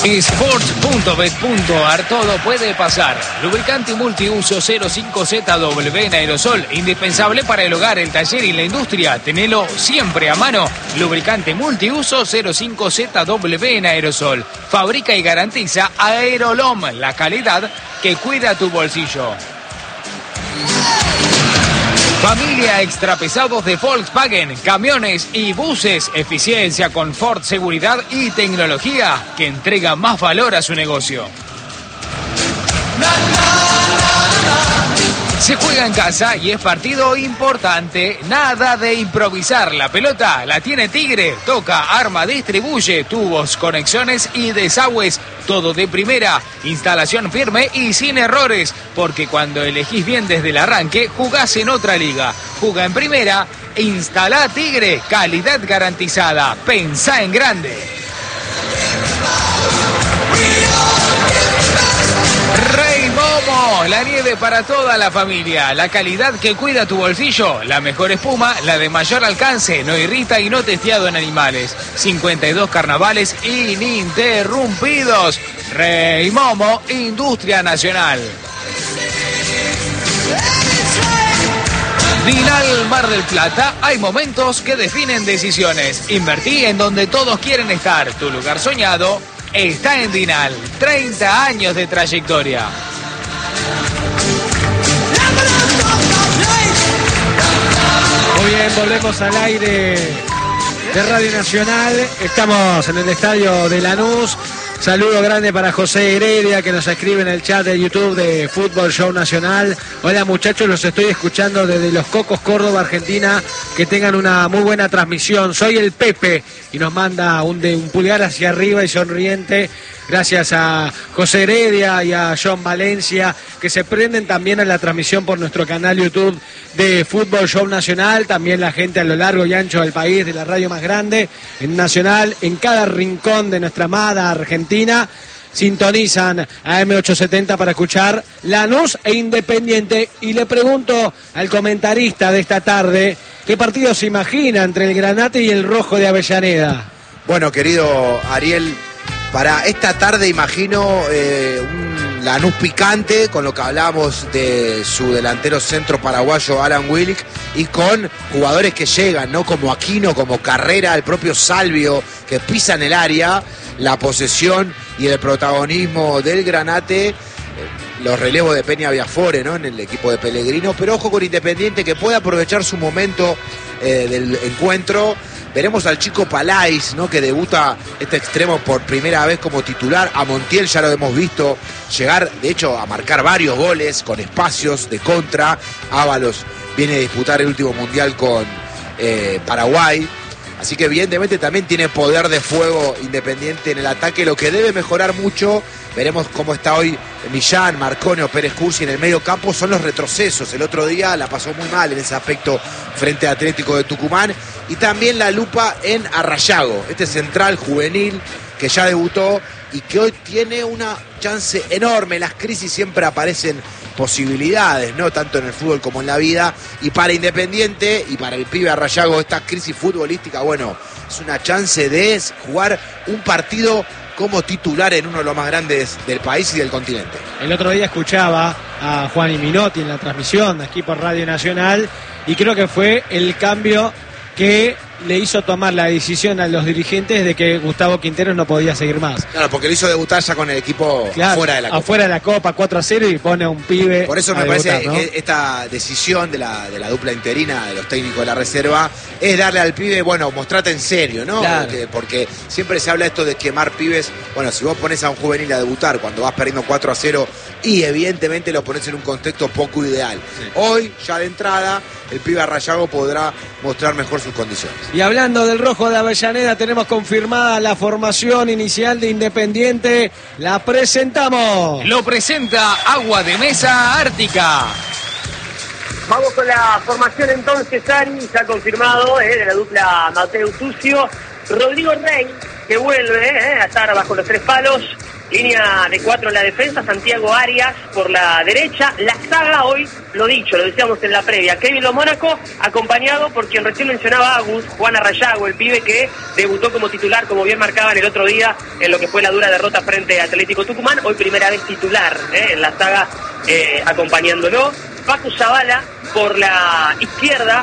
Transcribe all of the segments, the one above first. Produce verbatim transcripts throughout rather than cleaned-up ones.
Sport punto bet punto ar, todo puede pasar. Lubricante multiuso cero cinco Z W en aerosol, indispensable para el hogar, el taller y la industria. Tenelo siempre a mano. Lubricante multiuso cero cinco Z W en aerosol. Fabrica y garantiza Aerolom, la calidad que cuida tu bolsillo. Familia Extra Pesados de Volkswagen, camiones y buses, eficiencia, confort, seguridad y tecnología que entrega más valor a su negocio. Se juega en casa y es partido importante, nada de improvisar. La pelota la tiene Tigre, toca, arma, distribuye, tubos, conexiones y desagües, todo de primera, instalación firme y sin errores, porque cuando elegís bien desde el arranque, jugás en otra liga. Juga en primera, instala Tigre, calidad garantizada, pensá en grande. Rey Momo, la nieve para toda la familia, la calidad que cuida tu bolsillo, la mejor espuma, la de mayor alcance, no irrita y no testeado en animales. cincuenta y dos carnavales ininterrumpidos. Rey Momo, industria nacional. Vinal Mar del Plata, hay momentos que definen decisiones. Invertí en donde todos quieren estar. Tu lugar soñado está en Vinal. treinta años de trayectoria. Muy bien, volvemos al aire de Radio Nacional. Estamos en el estadio de Lanús. Saludo grande para José Heredia, que nos escribe en el chat de YouTube de Fútbol Show Nacional. Hola muchachos, los estoy escuchando desde Los Cocos, Córdoba, Argentina. Que tengan una muy buena transmisión. Soy el Pepe y nos manda un, de, un pulgar hacia arriba y sonriente. Gracias a José Heredia y a John Valencia, que se prenden también a la transmisión por nuestro canal YouTube de Fútbol Show Nacional. También la gente a lo largo y ancho del país, de la radio más grande, en Nacional, en cada rincón de nuestra amada Argentina. Sintonizan a M ochocientos setenta para escuchar Lanús e Independiente. Y le pregunto al comentarista de esta tarde, ¿qué partido se imagina entre el Granate y el Rojo de Avellaneda? Bueno, querido Ariel, para esta tarde imagino eh, un Lanús picante, con lo que hablábamos de su delantero centro paraguayo Alan Willick, y con jugadores que llegan, ¿no? Como Aquino, como Carrera, el propio Salvio, que pisan el área, la posesión y el protagonismo del Granate. Los relevos de Peña Viafore, ¿no? En el equipo de Pellegrino, pero ojo con Independiente, que puede aprovechar su momento eh, del encuentro. Veremos al chico Palais, ¿no? Que debuta este extremo por primera vez como titular. A Montiel ya lo hemos visto llegar, de hecho, a marcar varios goles con espacios de contra. Ábalos viene a disputar el último mundial con eh, Paraguay. Así que evidentemente también tiene poder de fuego Independiente en el ataque, lo que debe mejorar mucho. Veremos cómo está hoy Millán, Marcone o Pérez Cursi en el medio campo. Son los retrocesos. El otro día la pasó muy mal en ese aspecto frente a Atlético de Tucumán. Y también la lupa en Arrayago, este central juvenil que ya debutó y que hoy tiene una chance enorme. Las crisis siempre aparecen posibilidades, ¿no? Tanto en el fútbol como en la vida. Y para Independiente y para el pibe Arrayago, esta crisis futbolística, bueno, es una chance de jugar un partido como titular en uno de los más grandes del país y del continente. El otro día escuchaba a Juan y Minotti en la transmisión aquí por Radio Nacional y creo que fue el cambio que le hizo tomar la decisión a los dirigentes de que Gustavo Quinteros no podía seguir más. Claro, porque le hizo debutar ya con el equipo claro, afuera de la Copa. Afuera de la Copa, cuatro a cero, y pone a un pibe. Por eso me debutar, parece ¿no? que esta decisión de la, de la dupla interina de los técnicos de la reserva es darle al pibe, bueno, mostrate en serio, ¿no? Claro. Porque, porque siempre se habla esto de quemar pibes. Bueno, si vos pones a un juvenil a debutar cuando vas perdiendo cuatro a cero y evidentemente lo pones en un contexto poco ideal. Sí. Hoy, ya de entrada, el pibe Arrayago podrá mostrar mejor sus condiciones. Y hablando del Rojo de Avellaneda, tenemos confirmada la formación inicial de Independiente. La presentamos. Lo presenta Agua de Mesa Ártica. Vamos con la formación entonces, Ari, ya confirmado, eh, de la dupla Mateo Tucio. Rodrigo Rey, que vuelve eh, a estar bajo los tres palos. Línea de cuatro en la defensa, Santiago Arias por la derecha. La saga hoy, lo dicho, lo decíamos en la previa, Kevin Lo Mónaco, acompañado por quien recién mencionaba Agus, Juan Arrayago, el pibe que debutó como titular, como bien marcaban el otro día, en lo que fue la dura derrota frente a Atlético Tucumán. Hoy primera vez titular eh, en la saga, eh, acompañándolo. Facu Zavala por la izquierda.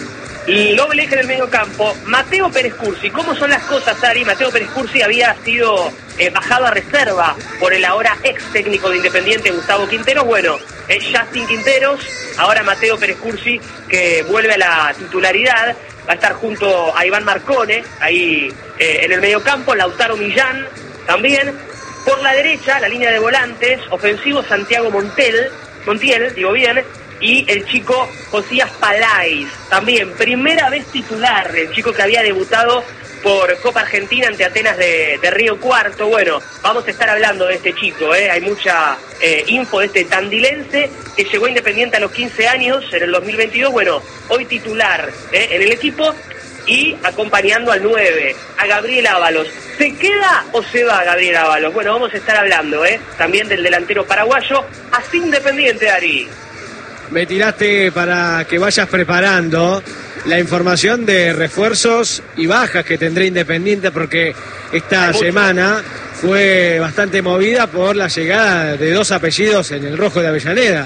Y doble eje del medio campo, Mateo Pérez Cursi. ¿Cómo son las cosas, Ari? Mateo Pérez Cursi había sido eh, bajado a reserva por el ahora ex técnico de Independiente, Gustavo Quinteros. Bueno, es Justin Quinteros, ahora Mateo Pérez Cursi, que vuelve a la titularidad. Va a estar junto a Iván Marcone, ahí eh, en el medio campo, Lautaro Millán también. Por la derecha, la línea de volantes, ofensivo Santiago Montel, Montiel, digo bien, y el chico Josías Palais, también primera vez titular, el chico que había debutado por Copa Argentina ante Atenas de, de Río Cuarto. Bueno, vamos a estar hablando de este chico, ¿eh? Hay mucha eh, info de este tandilense que llegó a Independiente a los quince años, en el dos mil veintidós, bueno, hoy titular ¿eh? en el equipo y acompañando al nueve, a Gabriel Ábalos. ¿Se queda o se va Gabriel Ábalos? Bueno, vamos a estar hablando ¿eh? también del delantero paraguayo, así Independiente, Ari. Me tiraste para que vayas preparando la información de refuerzos y bajas que tendrá Independiente, porque esta semana fue bastante movida por la llegada de dos apellidos en el rojo de Avellaneda.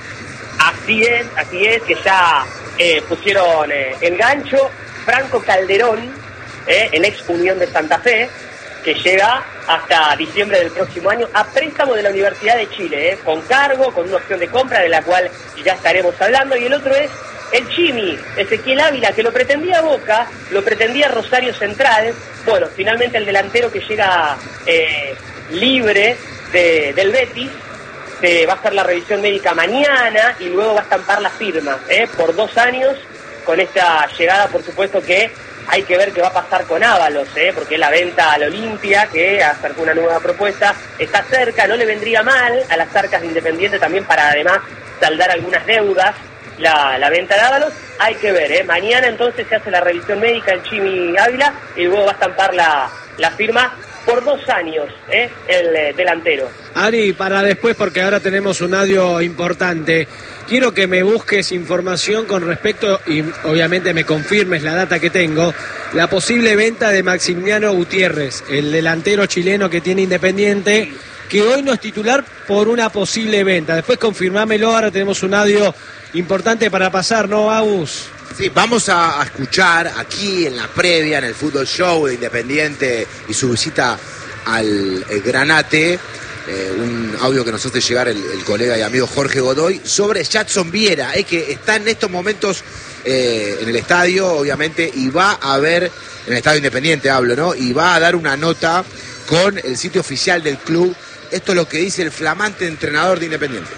Así es, así es, que ya eh, pusieron eh, el gancho. Franco Calderón, eh, el ex Unión de Santa Fe, que llega hasta diciembre del próximo año a préstamo de la Universidad de Chile, eh, con cargo, con una opción de compra de la cual ya estaremos hablando. Y el otro es el Chimi, Ezequiel Ávila, que lo pretendía Boca, lo pretendía Rosario Central. Bueno, finalmente el delantero que llega eh, libre de, del Betis, se va a hacer la revisión médica mañana y luego va a estampar la firma eh, por dos años con esta llegada. Por supuesto que hay que ver qué va a pasar con Ábalos, ¿eh? porque la venta al Olimpia, que acercó una nueva propuesta, está cerca. No le vendría mal a las arcas de Independiente también para además saldar algunas deudas la, la venta de Ábalos. Hay que ver, ¿eh? mañana entonces se hace la revisión médica en Chimi Ávila y luego va a estampar la, la firma por dos años, ¿eh? el eh, delantero. Ari, para después, porque ahora tenemos un audio importante, quiero que me busques información con respecto, y obviamente me confirmes la data que tengo, la posible venta de Maximiliano Gutiérrez, el delantero chileno que tiene Independiente, que hoy no es titular por una posible venta. Después confirmámelo, ahora tenemos un audio importante para pasar, ¿no, Agus? Sí, vamos a, a escuchar aquí en la previa, en el Fútbol Show de Independiente y su visita al Granate, eh, un audio que nos hace llegar el, el colega y amigo Jorge Godoy sobre Jadson Viera, eh, que está en estos momentos eh, en el estadio, obviamente, y va a ver, en el estadio Independiente hablo, ¿no? Y va a dar una nota con el sitio oficial del club. Esto es lo que dice el flamante entrenador de Independiente.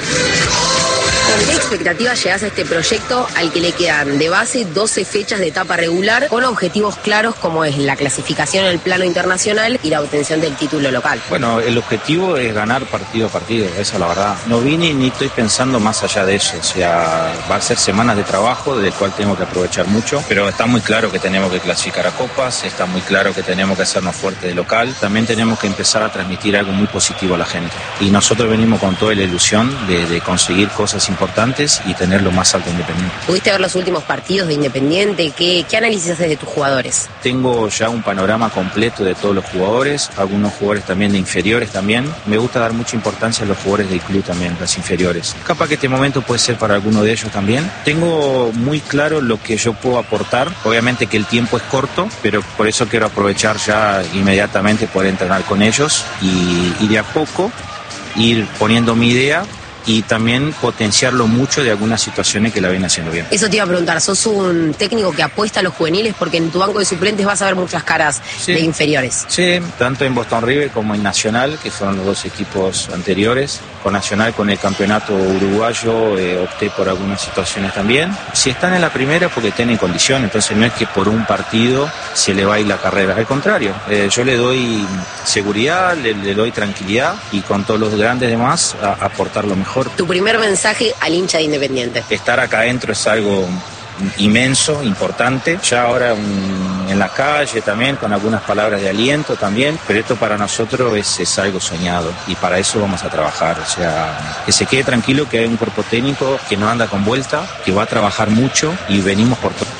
¿Con qué expectativas llegás a este proyecto al que le quedan de base doce fechas de etapa regular con objetivos claros como es la clasificación en el plano internacional y la obtención del título local? Bueno, el objetivo es ganar partido a partido, esa es la verdad. No vine ni estoy pensando más allá de eso, o sea, va a ser semanas de trabajo del cual tengo que aprovechar mucho, pero está muy claro que tenemos que clasificar a copas, está muy claro que tenemos que hacernos fuertes de local, también tenemos que empezar a transmitir algo muy positivo a la gente. Y nosotros venimos con toda la ilusión de, de conseguir cosas importantes importantes y tener lo más alto Independiente. ¿Pudiste ver los últimos partidos de Independiente? ¿Qué, qué análisis haces de tus jugadores? Tengo ya un panorama completo de todos los jugadores, algunos jugadores también de inferiores también. Me gusta dar mucha importancia a los jugadores del club también, las inferiores. Capaz que este momento puede ser para alguno de ellos también. Tengo muy claro lo que yo puedo aportar. Obviamente que el tiempo es corto, pero por eso quiero aprovechar ya inmediatamente poder entrenar con ellos y, y de a poco ir poniendo mi idea y también potenciarlo mucho de algunas situaciones que la ven haciendo bien. Eso te iba a preguntar, sos un técnico que apuesta a los juveniles porque en tu banco de suplentes vas a ver muchas caras sí. de inferiores. Sí, tanto en Boston River como en Nacional, que fueron los dos equipos anteriores. Con Nacional, con el campeonato uruguayo, eh, opté por algunas situaciones también. Si están en la primera porque tienen condición, entonces no es que por un partido se le va a ir la carrera. Al contrario, eh, yo le doy seguridad, le, le doy tranquilidad y con todos los grandes demás a, a aportar lo mejor. Tu primer mensaje al hincha de Independiente. Estar acá adentro es algo inmenso, importante. Ya ahora un, en la calle también, con algunas palabras de aliento también, pero esto para nosotros es, es algo soñado y para eso vamos a trabajar. O sea, que se quede tranquilo que hay un cuerpo técnico que no anda con vuelta, que va a trabajar mucho y venimos por todo.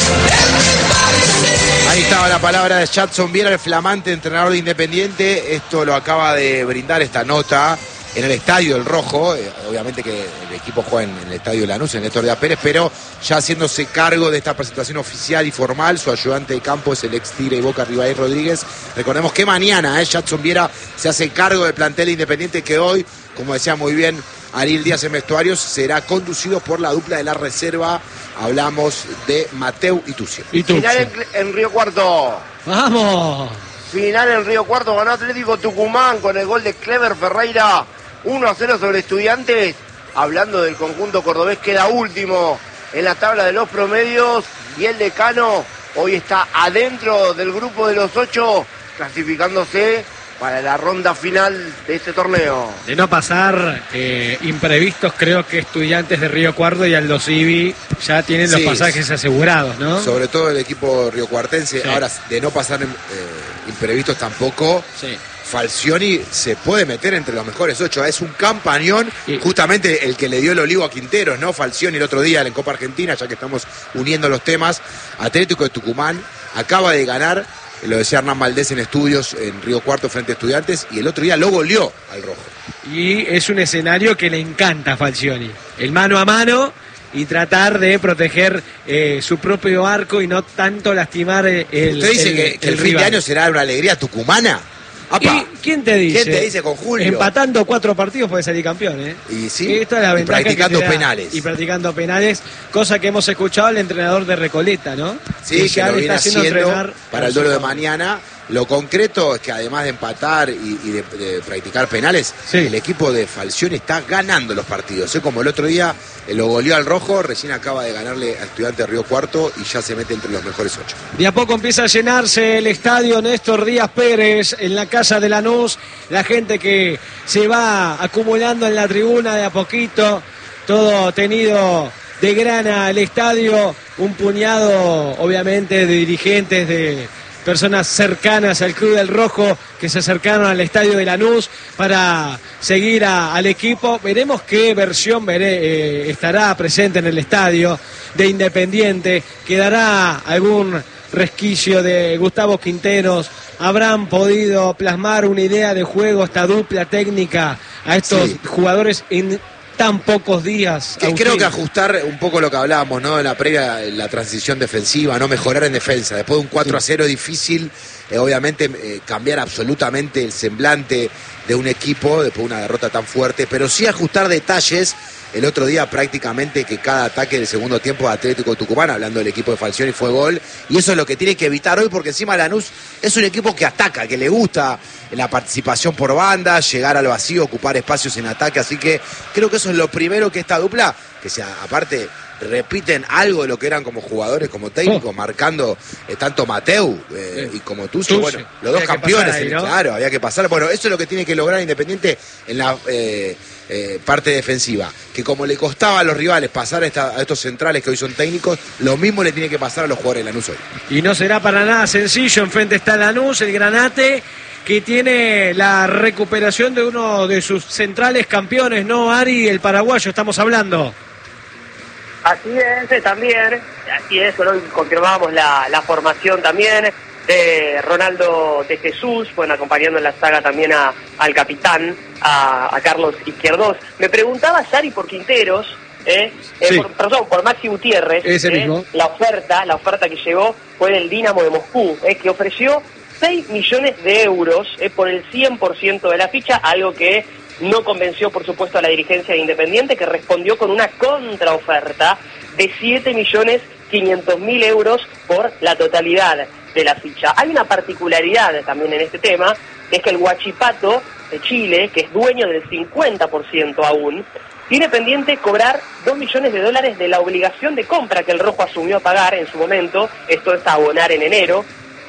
Ahí estaba la palabra de Jadson Viera, el flamante entrenador de Independiente. Esto lo acaba de brindar esta nota en el estadio del Rojo. Eh, obviamente que el equipo juega en, en el estadio de Lanús, en el Héctor de Pérez, pero ya haciéndose cargo de esta presentación oficial y formal, su ayudante de campo es el ex Tigre y Boca Ribaí Rodríguez. Recordemos que mañana eh, Jadson Viera se hace cargo del plantel de Independiente, que hoy, como decía muy bien Ariel Díaz en vestuarios, será conducido por la dupla de la reserva. Hablamos de Mateu y Tucio. Y Tucio. Final en, en Río Cuarto. ¡Vamos! Final en Río Cuarto, ganó Atlético Tucumán con el gol de Clever Ferreira. uno a cero sobre Estudiantes. Hablando del conjunto cordobés, queda último en la tabla de los promedios. Y el Decano hoy está adentro del grupo de los ocho, clasificándose para la ronda final de este torneo. De no pasar eh, imprevistos, creo que Estudiantes de Río Cuarto y Aldo Civi ya tienen los Sí, pasajes asegurados, ¿no? Sobre todo el equipo riocuartense. Sí. Ahora, de no pasar eh, imprevistos tampoco, Sí. Falcioni se puede meter entre los mejores ocho. Es un campañón, Y- justamente el que le dio el olivo a Quinteros, ¿no? Falcioni el otro día en Copa Argentina, ya que estamos uniendo los temas. Atlético de Tucumán acaba de ganar, lo decía Hernán Valdés en estudios en Río Cuarto frente a Estudiantes, y el otro día lo goleó al Rojo. Y es un escenario que le encanta a Falcioni. El mano a mano y tratar de proteger eh, su propio arco y no tanto lastimar el, el ¿Usted dice que, que el, fin de rival. año será una alegría tucumana? ¡Apa! ¿Y quién te dice? ¿Quién te dice con Julio? Empatando cuatro partidos puede salir campeón, ¿eh? Y sí, Esta es la y ventaja que practicando te da. penales. Y practicando penales, cosa que hemos escuchado al entrenador de Recoleta, ¿no? Sí, que, ya lo le viene está haciendo haciendo entrenar para el duelo de mañana. Lo concreto es que además de empatar y, y de, de practicar penales, Sí. el equipo de Falcioni está ganando los partidos. ¿eh? Como el otro día eh, lo goleó al Rojo, recién acaba de ganarle a Estudiantes de Río Cuarto y ya se mete entre los mejores ocho. De a poco empieza a llenarse el estadio Néstor Díaz Pérez en la casa de Lanús. La gente que se va acumulando en la tribuna de a poquito. Todo tenido de grana el estadio. Un puñado, obviamente, de dirigentes, de personas cercanas al Club del Rojo que se acercaron al estadio de Lanús para seguir a, al equipo. Veremos qué versión veré, eh, estará presente en el estadio de Independiente. Quedará algún resquicio de Gustavo Quinteros. Habrán podido plasmar una idea de juego, esta dupla técnica a estos Sí. jugadores en tan pocos días. Que Agustín. creo que ajustar un poco lo que hablábamos, ¿no? En la previa, la transición defensiva, no mejorar en defensa. Después de un cuatro a cero difícil, eh, obviamente eh, cambiar absolutamente el semblante de un equipo después de una derrota tan fuerte, pero sí ajustar detalles. El otro día prácticamente que cada ataque del segundo tiempo de Atlético Tucumán, hablando del equipo de Falcioni, fue gol. Y eso es lo que tiene que evitar hoy, porque encima Lanús es un equipo que ataca, que le gusta la participación por banda, llegar al vacío, ocupar espacios en ataque. Así que creo que eso es lo primero que esta dupla, que sea, aparte repiten algo de lo que eran como jugadores, como técnicos, Oh. marcando eh, tanto Mateu eh, Sí. y como Tucio. Tucio. Bueno, los dos Había que campeones, pasar ahí, ¿no? claro, había que pasar. Bueno, eso es lo que tiene que lograr Independiente en la eh, eh, parte defensiva. Que como le costaba a los rivales pasar a, esta- a estos centrales que hoy son técnicos, lo mismo le tiene que pasar a los jugadores de Lanús hoy. Y no será para nada sencillo. Enfrente está Lanús, el Granate, que tiene la recuperación de uno de sus centrales campeones, ¿no, Ari? El paraguayo, estamos hablando. Así es, también, así es, hoy confirmamos la, la formación también de Ronaldo de Jesús, bueno, acompañando en la saga también a, al capitán, a, a Carlos Izquierdos. Me preguntaba Sari por Quinteros, eh, eh, Sí. por, perdón, por Maxi Gutiérrez. Ese eh, mismo. La oferta, la oferta que llegó fue del Dinamo de Moscú, eh, que ofreció seis millones de euros eh, por el cien por ciento de la ficha, algo que no convenció, por supuesto, a la dirigencia de Independiente, que respondió con una contraoferta de siete millones quinientos mil euros por la totalidad de la ficha. Hay una particularidad también en este tema, que es que el Huachipato de Chile, que es dueño del cincuenta por ciento aún, tiene pendiente cobrar dos millones de dólares de la obligación de compra que el Rojo asumió a pagar en su momento, esto es a abonar en enero,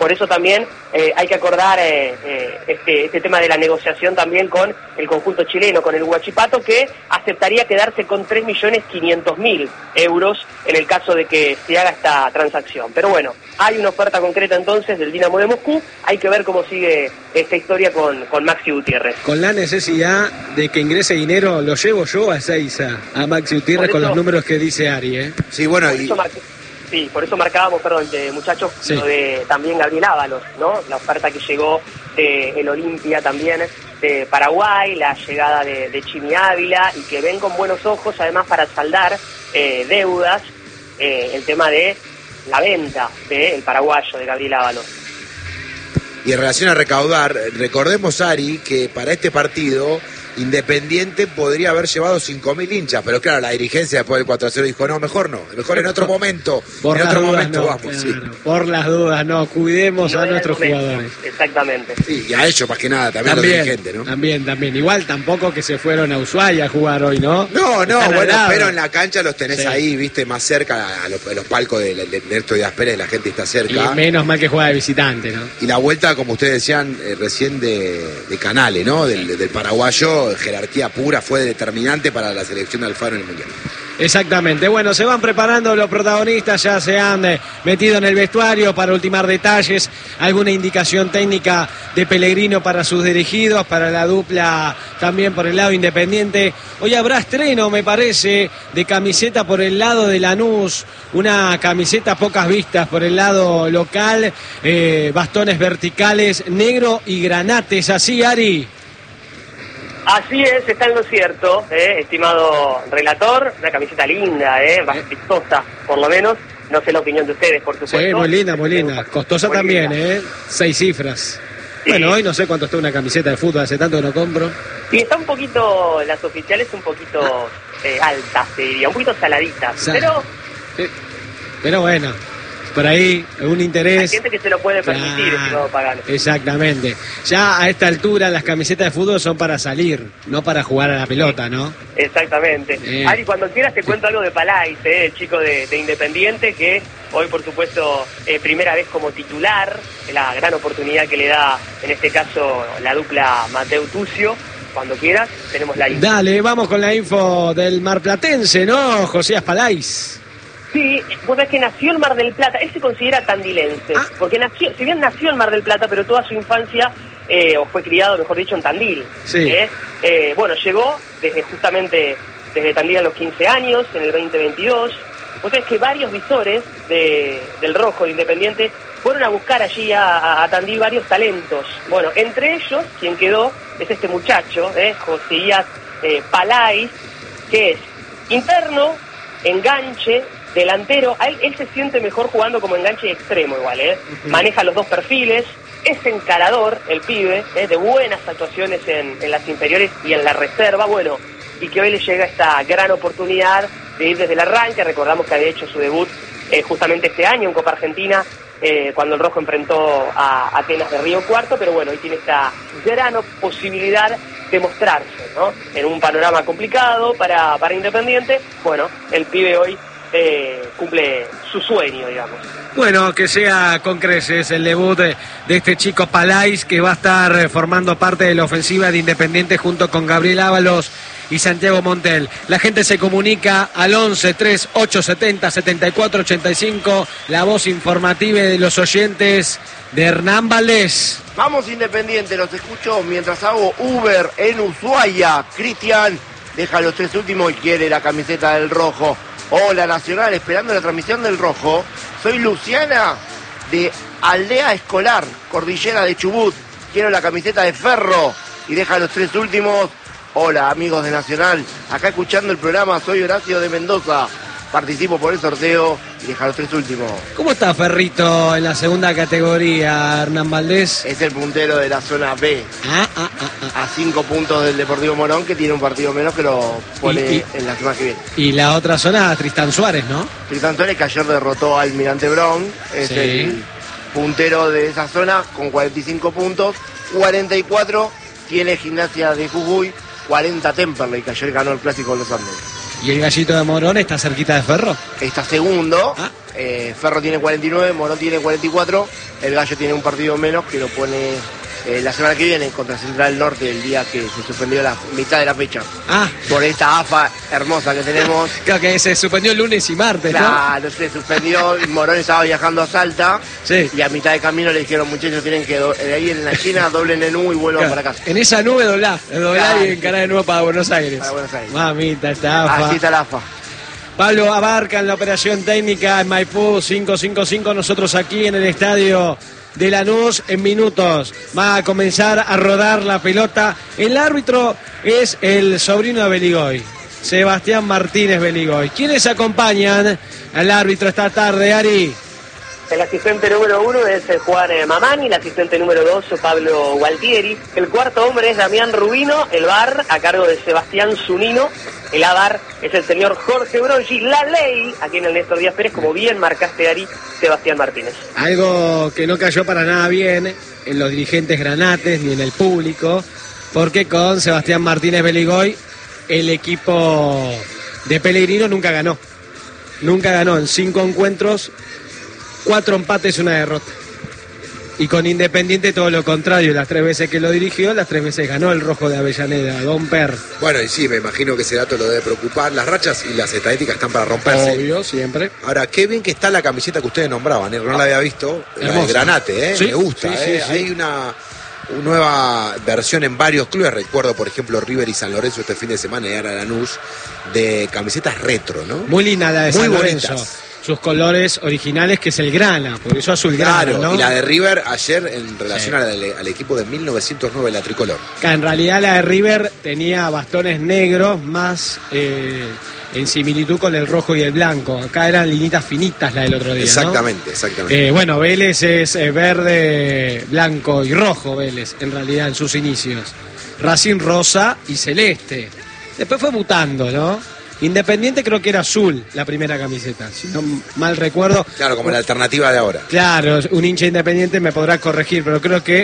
por eso también eh, hay que acordar eh, eh, este, este tema de la negociación también con el conjunto chileno, con el Huachipato, que aceptaría quedarse con tres millones quinientos mil euros en el caso de que se haga esta transacción. Pero bueno, hay una oferta concreta entonces del Dinamo de Moscú, hay que ver cómo sigue esta historia con, con Maxi Gutiérrez. Con la necesidad de que ingrese dinero, lo llevo yo a Ezeiza, a Maxi Gutiérrez, eso, con los números que dice Ari, ¿eh? Sí, bueno, por y... eso marque, sí, por eso marcábamos, perdón, de, muchachos, sí. lo de también Gabriel Ábalos, ¿no? La oferta que llegó de el Olimpia también de Paraguay, la llegada de, de Chimi Ávila, y que ven con buenos ojos, además, para saldar eh, deudas, eh, el tema de la venta del paraguayo, de Gabriel Ábalos. Y en relación a recaudar, recordemos, Ari, que para este partido Independiente podría haber llevado cinco mil hinchas, pero claro, la dirigencia después del cuatro a cero dijo, no, mejor no, mejor en otro momento, por en las otro dudas, momento no, vamos. claro, Sí. Por las dudas, no, cuidemos No a era nuestros el momento, jugadores. Exactamente. Sí, y a ellos más que nada, también, También, a los dirigentes, ¿no? también, también. Igual tampoco que se fueron a Ushuaia a jugar hoy, ¿no? No, no, Están al bueno, lado. pero en la cancha los tenés Sí. ahí, viste, más cerca, a los, a los palcos de, de, de Ernesto Díaz Pérez, la gente está cerca. Y menos mal que juega de visitante, ¿no? Y la vuelta, como ustedes decían eh, recién, de, de Canale, ¿no? Del, del paraguayo, jerarquía pura, fue determinante para la selección de Alfaro en el Mundial. Exactamente. Bueno, se van preparando los protagonistas, ya se han eh, metido en el vestuario para ultimar detalles, alguna indicación técnica de Pellegrino para sus dirigidos, para la dupla también por el lado Independiente. Hoy habrá estreno, me parece, de camiseta por el lado de Lanús, una camiseta pocas vistas por el lado local, eh, bastones verticales, negro y granates, así, Ari. Así es, está en lo cierto, eh, estimado relator, una camiseta linda, eh, más vistosa, por lo menos. No sé la opinión de ustedes, por supuesto. Sí, muy linda, muy linda. Costosa Muy también, linda. ¿eh? Seis cifras. Sí. Bueno, hoy no sé cuánto está una camiseta de fútbol, hace tanto que no compro. Y está un poquito, las oficiales un poquito eh, altas, te diría, un poquito saladitas, Sal- pero Sí. Pero bueno, por ahí, algún hay interés. gente que se lo puede permitir, Claro, estimado Pagano. exactamente. Ya a esta altura las camisetas de fútbol son para salir, no para jugar a la pelota, ¿no? Exactamente. Eh. Ari, cuando quieras te cuento algo de Palais, eh, el chico de, de Independiente, que hoy, por supuesto, eh, primera vez como titular, la gran oportunidad que le da, en este caso, la dupla Mateo Tucio. Cuando quieras, tenemos la info. Dale, vamos con la info del marplatense, ¿no? Josías Palais. Sí, vos ves que nació en Mar del Plata, él se considera tandilense, Ah. porque nació, si bien nació en Mar del Plata, pero toda su infancia, eh, o fue criado, mejor dicho, en Tandil. Sí. ¿eh? Eh, bueno, llegó desde justamente, desde Tandil a los quince años, en el veinte veintidós. Vos sabés que varios visores de, del Rojo, de Independiente, fueron a buscar allí a, a, a Tandil varios talentos. Bueno, entre ellos, quien quedó es este muchacho, ¿eh? Josías eh, Palais, que es interno, enganche, delantero. A él, él se siente mejor jugando como enganche extremo igual, ¿eh? Uh-huh. Maneja los dos perfiles, es encarador el pibe, ¿eh? De buenas actuaciones en, en las inferiores y en la reserva, bueno, y que hoy le llega esta gran oportunidad de ir desde el arranque. Recordamos que había hecho su debut eh, justamente este año en Copa Argentina, eh, cuando el Rojo enfrentó a Atenas de Río Cuarto, pero bueno, hoy tiene esta gran posibilidad de mostrarse, ¿no? En un panorama complicado para, para Independiente. Bueno, el pibe hoy Eh, cumple su sueño, digamos. Bueno, que sea con creces el debut de, de este chico Palais, que va a estar formando parte de la ofensiva de Independiente junto con Gabriel Ábalos y Santiago Montel. La gente se comunica al once, tres, ocho, setenta, setenta y cuatro, ochenta y cinco, la voz informativa de los oyentes de Hernán Valdés. Vamos Independiente, los escucho mientras hago Uber en Ushuaia. Cristian deja los tres últimos y quiere la camiseta del Rojo. Hola Nacional, esperando la transmisión del Rojo. Soy Luciana de Aldea Escolar, Cordillera de Chubut. Quiero la camiseta de Ferro y deja los tres últimos. Hola amigos de Nacional, acá escuchando el programa, soy Horacio de Mendoza. Participo por el sorteo y deja los tres últimos. ¿Cómo está Ferrito en la segunda categoría, Hernán Valdés? Es el puntero de la zona B. Ah, ah, ah, ah. A cinco puntos del Deportivo Morón, que tiene un partido menos que lo pone Y- y- en la semana que viene. Y la otra zona, Tristán Suárez, ¿no? Tristan Suárez, que ayer derrotó al Almirante Brown, es Sí. el puntero de esa zona con cuarenta y cinco puntos. cuarenta y cuatro tiene Gimnasia de Jujuy, cuarenta Temperley, que ayer ganó el Clásico de los Andes. ¿Y el Gallito de Morón está cerquita de Ferro? Está segundo. Ah. Eh, Ferro tiene cuarenta y nueve, Morón tiene cuarenta y cuatro. El Gallo tiene un partido menos que lo pone eh, la semana que viene contra Central Norte, el día que se suspendió la mitad de la fecha. Ah, Por esta A F A hermosa que tenemos. creo que se suspendió lunes y martes, ¿no? Claro, se suspendió. Morón estaba viajando a Salta. Sí. Y a mitad de camino le dijeron, muchachos, tienen que do- de ahí en la China doblen en U y vuelvan Claro, para casa. en esa nube doblá, doblá Claro. y encará de nuevo para Buenos Aires. Para Buenos Aires. Mamita, estafa. Así está la A F A. Pablo Abarca en la operación técnica en Maipú cinco cinco cinco. Nosotros aquí en el estadio de Lanús. En minutos va a comenzar a rodar la pelota. El árbitro es el sobrino de Beligoy, Sebastián Martínez Beligoy. ¿Quiénes acompañan al árbitro esta tarde, Ari? El asistente número uno es eh, Juan eh, Mamani, el asistente número dos Pablo Gualtieri, el cuarto hombre es Damián Rubino, el V A R a cargo de Sebastián Zunino, el A V A R es el señor Jorge Bronchi, la ley, aquí en el Néstor Díaz Pérez, como bien marcaste, Ari, Sebastián Martínez. Algo que no cayó para nada bien en los dirigentes granates ni en el público, porque con Sebastián Martínez Beligoy el equipo de Pellegrino nunca ganó. Nunca ganó en cinco encuentros, cuatro empates y una derrota. Y con Independiente todo lo contrario, las tres veces que lo dirigió, las tres veces ganó el rojo de Avellaneda, Don Per. Bueno, y sí, me imagino que ese dato lo debe preocupar. Las rachas y las estadísticas están para romperse. Obvio, siempre. Ahora, qué bien que está la camiseta que ustedes nombraban, ¿eh? No la había visto. La de Hermosa. Granate, ¿eh? Sí, Me gusta, sí, ¿eh? sí, sí. Hay una, una nueva versión en varios clubes. Recuerdo, por ejemplo, River y San Lorenzo este fin de semana y ahora Lanús, de camisetas retro, ¿no? Muy linda la de Muy San bonitas. Lorenzo. Sus colores originales, que es el grana, por eso azul grana, Claro, ¿no? y la de River ayer en relación Sí. al, al equipo de mil novecientos nueve, la tricolor. Que en realidad la de River tenía bastones negros más eh, en similitud con el rojo y el blanco. Acá eran linitas finitas la del otro día, ¿no? Exactamente, exactamente. Eh, bueno, Vélez es eh, verde, blanco y rojo, Vélez, en realidad en sus inicios. Racing rosa y celeste. Después fue mutando, ¿no? Independiente creo que era azul la primera camiseta, si no mal recuerdo. Claro, como la alternativa de ahora. Claro, un hincha Independiente me podrá corregir, pero creo que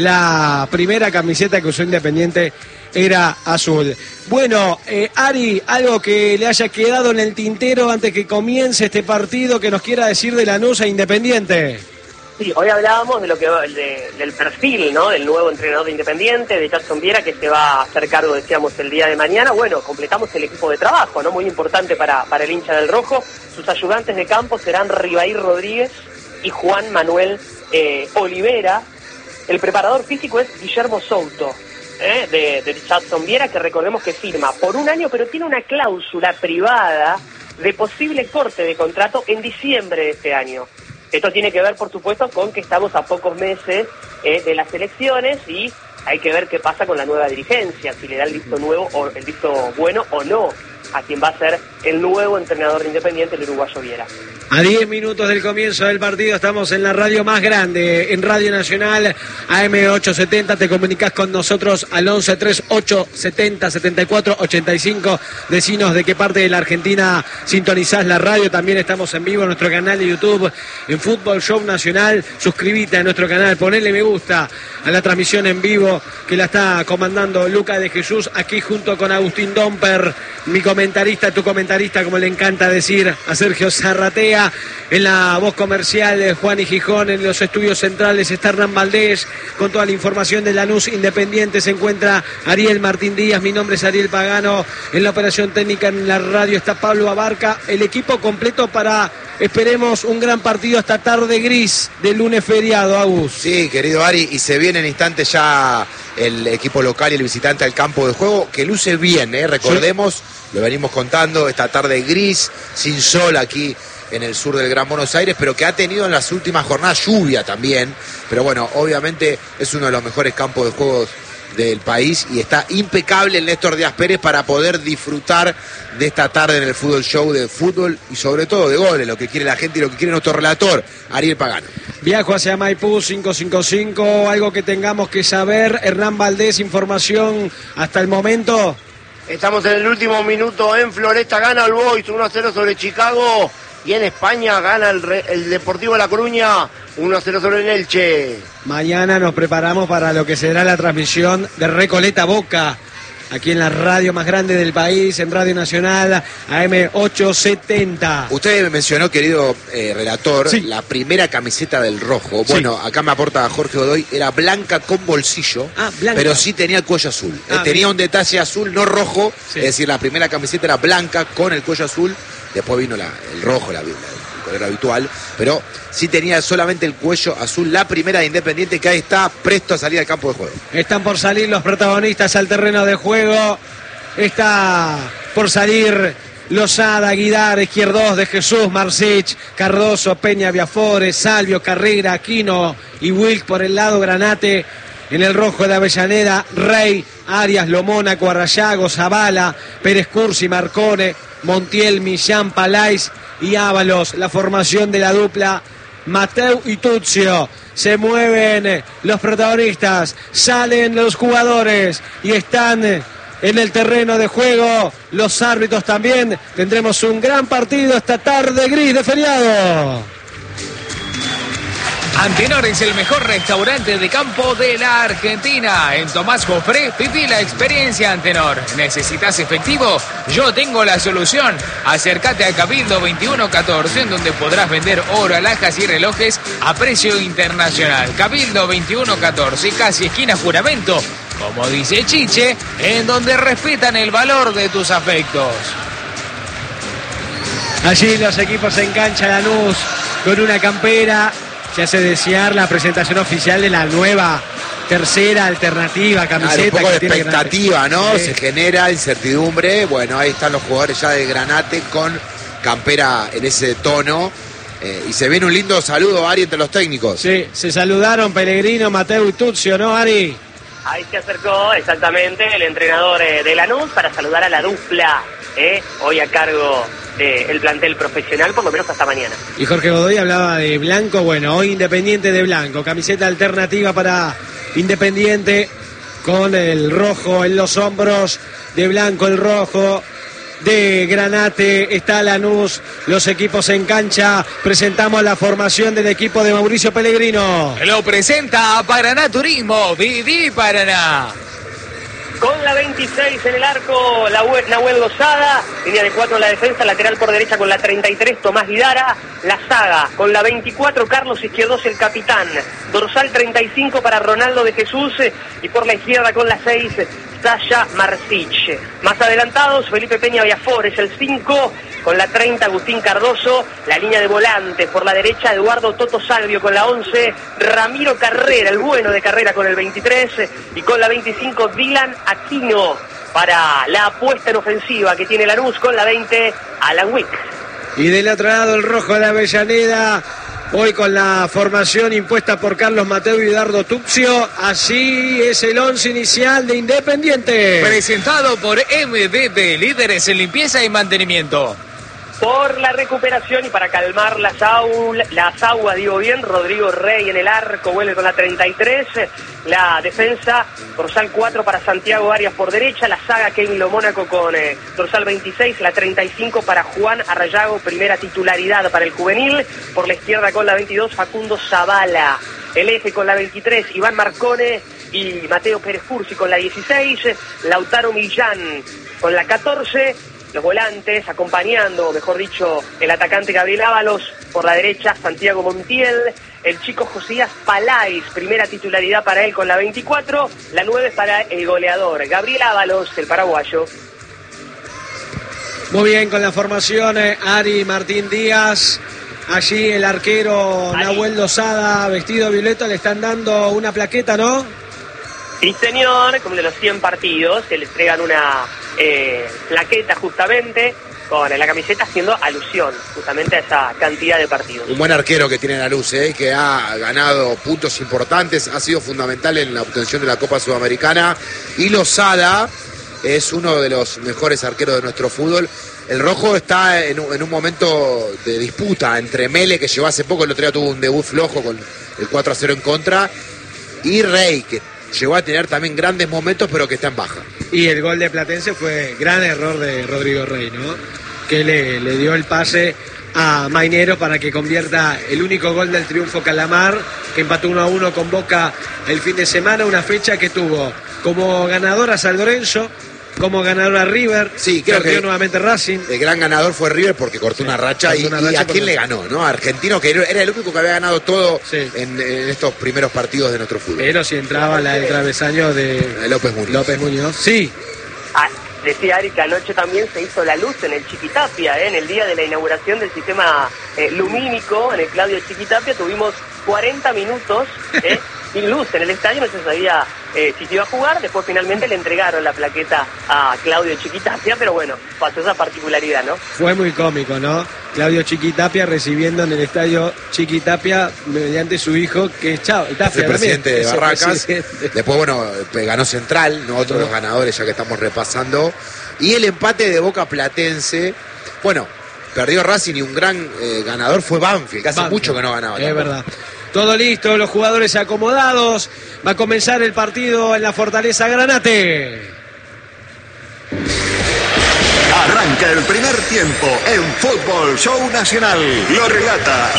la primera camiseta que usó Independiente era azul. Bueno, eh, Ari, algo que le haya quedado en el tintero antes que comience este partido que nos quiera decir de Lanús e Independiente. Sí, hoy hablábamos de lo que de- del perfil, ¿no? Del nuevo entrenador de Independiente, de Jackson Viera, que se va a hacer cargo, decíamos, el día de mañana. Bueno, completamos el equipo de trabajo, ¿no? Muy importante para, para el hincha del rojo. Sus ayudantes de campo serán Ribaí Rodríguez y Juan Manuel eh, Olivera. El preparador físico es Guillermo Souto, ¿eh? de, de Jackson Viera, que recordemos que firma por un año, pero tiene una cláusula privada de posible corte de contrato en diciembre de este año. Esto tiene que ver, por supuesto, con que estamos a pocos meses eh, de las elecciones y hay que ver qué pasa con la nueva dirigencia, si le da el visto nuevo o el visto bueno o no a quien va a ser el nuevo entrenador de Independiente, el uruguayo Viera. A diez minutos del comienzo del partido estamos en la radio más grande, en Radio Nacional, A M ochocientos setenta. Te comunicás con nosotros al once treinta y ocho setenta setenta y cuatro ochenta y cinco. Decinos de qué parte de la Argentina sintonizás la radio. También estamos en vivo en nuestro canal de YouTube, en Fútbol Show Nacional. Suscríbete a nuestro canal, ponele me gusta a la transmisión en vivo que la está comandando Luca de Jesús, aquí junto con Agustín Domper, mi comentarista, tu comentarista, como le encanta decir a Sergio Zarratea. En la voz comercial de Juan y Gijón, en los estudios centrales está Hernán Valdés, con toda la información de Lanús Independiente se encuentra Ariel Martín Díaz, mi nombre es Ariel Pagano, en la operación técnica en la radio está Pablo Abarca, el equipo completo para, esperemos, un gran partido esta tarde gris del lunes feriado, Agus. Sí, querido Ari, y se viene en instantes ya el equipo local y el visitante al campo de juego, que luce bien, ¿eh? Recordemos, sí. Lo venimos contando, esta tarde gris, sin sol aquí en el sur del Gran Buenos Aires, pero que ha tenido en las últimas jornadas lluvia también, pero bueno, obviamente es uno de los mejores campos de juegos del país y está impecable el Néstor Díaz Pérez para poder disfrutar de esta tarde en el Fútbol Show de fútbol y sobre todo de goles, lo que quiere la gente y lo que quiere nuestro relator, Ariel Pagano. Viajo hacia Maipú cinco cinco cinco, algo que tengamos que saber, Hernán Valdés, información hasta el momento. Estamos en el último minuto en Floresta, gana el Boys uno a cero sobre Chicago. Y en España gana el, el Deportivo de La Coruña uno a cero sobre el Elche. Mañana nos preparamos para lo que será la transmisión de Recoleta Boca aquí en la radio más grande del país, en Radio Nacional, A M ochocientos setenta. Usted me mencionó, querido eh, relator, sí. la primera camiseta del rojo. Bueno, sí. Acá me aporta Jorge Godoy, era blanca con bolsillo, ah, blanca. Pero sí tenía el cuello azul. Ah, eh, tenía bien. un detalle azul, no rojo, sí. Es decir, la primera camiseta era blanca con el cuello azul, después vino la, el rojo, la, la, el color habitual, pero sí tenía solamente el cuello azul, la primera de Independiente, que ahí está presto a salir al campo de juego. Están por salir los protagonistas al terreno de juego, está por salir Lozada, Guidar, Izquierdos, De Jesús, Marcich, Cardoso, Peña, Viafores, Salvio, Carrera, Aquino y Wilk por el lado, Granate en el rojo de Avellaneda, Rey, Arias, Lomónaco, Arrayago, Zavala, Pérez Cursi, Marcone, Montiel, Millán, Palais y Ábalos. La formación de la dupla Mateu y Tuzio. Se mueven los protagonistas, salen los jugadores y están en el terreno de juego los árbitros también. Tendremos un gran partido esta tarde gris de feriado. Antenor es el mejor restaurante de campo de la Argentina. En Tomás Jofré, viví la experiencia Antenor. ¿Necesitas efectivo? Yo tengo la solución. Acércate a Cabildo veintiuno catorce, en donde podrás vender oro, alhajas y relojes a precio internacional. Cabildo veintiuno catorce, casi esquina Juramento, como dice Chiche, en donde respetan el valor de tus afectos. Allí los equipos en cancha, Lanús con una campera. Se hace desear la presentación oficial de la nueva tercera alternativa camiseta. Claro, un poco que de tiene expectativa, Granate. ¿no? Sí. Se genera incertidumbre. Bueno, ahí están los jugadores ya de Granate con campera en ese tono. Eh, y se viene un lindo saludo, Ari, entre los técnicos. Sí, se saludaron Pellegrino, Mateu y Tuzio, ¿no, Ari? Ahí se acercó exactamente el entrenador eh, de Lanús para saludar a la dupla, eh, hoy a cargo del plantel profesional, por lo menos hasta mañana. Y Jorge Godoy hablaba de blanco, bueno, hoy Independiente de blanco, camiseta alternativa para Independiente, con el rojo en los hombros, de blanco el rojo, de Granate está Lanús, los equipos en cancha. Presentamos la formación del equipo de Mauricio Pellegrino. Lo presenta Paraná Turismo, viví Paraná. Con la veintiséis en el arco, la Nahuel Lozada, línea de cuatro en la defensa, lateral por derecha con la treinta y tres, Tomás Guidara, la saga con la veinticuatro, Carlos Izquierdos, el capitán, dorsal treinta y cinco para Ronaldo de Jesús, y por la izquierda con la seis, Sasha Marcich. Más adelantados, Felipe Peña Viafores, el cinco, con la treinta, Agustín Cardoso, la línea de volantes, por la derecha, Eduardo Toto Salvio con la once, Ramiro Carrera, el bueno de Carrera con el veintitrés, y con la veinticinco, Dylan Aquino, para la apuesta en ofensiva que tiene Lanús con la veinte, Alan Wick. Y del otro lado el rojo de Avellaneda, hoy con la formación impuesta por Carlos Mateu y Dardo Tuzio. Así es el once inicial de Independiente. Presentado por M B B, líderes en limpieza y mantenimiento. Por la recuperación y para calmar las, aula, las aguas, digo bien, Rodrigo Rey en el arco, vuelve con la treinta y tres, la defensa, dorsal cuatro para Santiago Arias por derecha, la saga Kevin Lomónaco con eh, dorsal veintiséis, la treinta y cinco para Juan Arrayago, primera titularidad para el juvenil, por la izquierda con la veintidós, Facundo Zavala, el eje con la veintitrés, Iván Marcone y Mateo Pérez Cursi con la dieciséis, Lautaro Millán con la catorce, los volantes acompañando, mejor dicho, el atacante Gabriel Ábalos, por la derecha Santiago Montiel, el chico Josías Palais, primera titularidad para él con la veinticuatro, la nueve para el goleador Gabriel Ábalos, el paraguayo. Muy bien con la formación, eh, Ari Martín Díaz, allí el arquero Ari. Nahuel Lozada, vestido violeta, le están dando una plaqueta, ¿no? Sí, señor, como de los cien partidos, que le entregan una eh, plaqueta justamente con la camiseta haciendo alusión justamente a esa cantidad de partidos. Un buen arquero que tiene la luz, ¿eh? Que ha ganado puntos importantes, ha sido fundamental en la obtención de la Copa Sudamericana. Y Lozada es uno de los mejores arqueros de nuestro fútbol. El rojo está en un, en un momento de disputa entre Mele, que llegó hace poco, el otro día tuvo un debut flojo con el cuatro a cero en contra, y Rey, que llegó a tener también grandes momentos, pero que está en baja. Y el gol de Platense fue gran error de Rodrigo Rey, ¿no? Que le, le dio el pase a Mainero para que convierta el único gol del triunfo Calamar, que empató uno a uno con Boca el fin de semana, una fecha que tuvo como ganador a San Lorenzo, como ganador a River. Sí, creo perdió que nuevamente Racing. El gran ganador fue River porque cortó una racha. cortó Y, una y racha a quién porque- le ganó, ¿no? A Argentino, que era el único que había ganado todo Sí. en, en estos primeros partidos de nuestro fútbol. Pero si entraba la, el travesaño de Eh, López Muñoz. López Muñoz. Sí, Ah, decía Ari que anoche también se hizo la luz en el Chiquitapia, ¿eh? En el día de la inauguración del sistema eh, lumínico, en el Claudio Chiquitapia, tuvimos cuarenta minutos ¿eh? sin luz en el estadio, no se sabía eh, si se iba a jugar, después finalmente le entregaron la plaqueta a Claudio Chiquitapia, pero bueno, pasó esa particularidad, ¿no? fue muy cómico, ¿no? Claudio Chiquitapia recibiendo en el estadio Chiquitapia mediante su hijo, que es Chao, Es Tapia el presidente también. de Es el Barracas. presidente. Después, bueno, eh, ganó Central, ¿no? Otro de los ganadores, ya que estamos repasando. Y el empate de Boca Platense. Bueno, perdió Racing y un gran eh, ganador fue Banfield, que hace Banfield. mucho que no ganaba. Es tampoco. verdad. Todo listo, los jugadores acomodados. Va a comenzar el partido en la Fortaleza Granate. Arranca el primer tiempo en Fútbol Show Nacional. Lo relata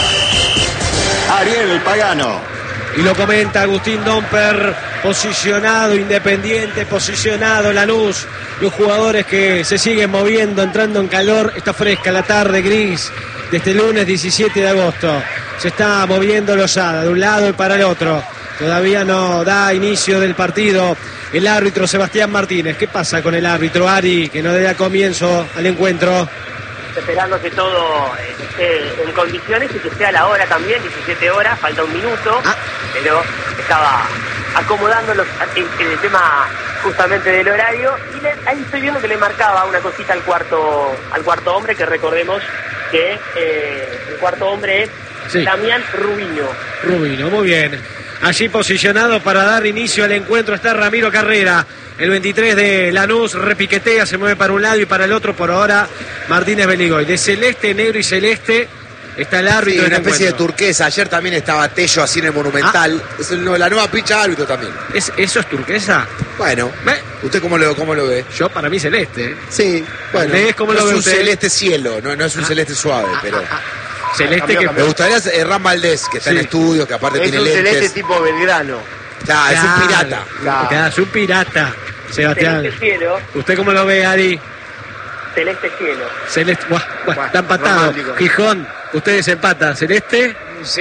Ariel Pagano. Y lo comenta Agustín Domper, posicionado Independiente, posicionado Lanús. Los jugadores que se siguen moviendo, entrando en calor. Está fresca la tarde gris de este lunes diecisiete de agosto. Se está moviendo Lozada de un lado y para el otro. Todavía no da inicio del partido el árbitro Sebastián Martínez. ¿Qué pasa con el árbitro Ari, que no da comienzo al encuentro? Esperando que todo eh, esté en condiciones y que sea la hora también, diecisiete horas, falta un minuto, Ah. pero estaba acomodando los, el, el tema justamente del horario y le- ahí estoy viendo que le marcaba una cosita al cuarto al cuarto hombre, que recordemos que eh, el cuarto hombre es Sí. Damián Rubino. Rubino, muy bien. Allí posicionado para dar inicio al encuentro está Ramiro Carrera. El veintitrés de Lanús repiquetea, se mueve para un lado y para el otro. Por ahora Martínez Beligoy. De celeste, negro y celeste está el Sí, árbitro del una especie de encuentro. turquesa. Ayer también estaba Tello así en el Monumental. Es el- la nueva picha árbitro también. ¿Es, ¿Eso es turquesa? Bueno, ¿Ve? ¿usted cómo lo, cómo lo ve? Yo para mí celeste. ¿eh? Sí, bueno. ¿Ves cómo no lo es ve un usted? celeste cielo, no, no es un celeste suave, pero... Celeste que... Me gustaría eh, Ram Valdés, que está Sí. en estudios, que aparte Es tiene un celeste lentes. tipo Belgrano. Claro, es un Claro, pirata. claro, es un pirata, Sebastián. Celeste cielo, ¿Usted cómo lo ve, Ari? celeste cielo. Celeste, buah, buah, Buah, está empatado. romántico. Gijón, ustedes empatan. ¿Celeste?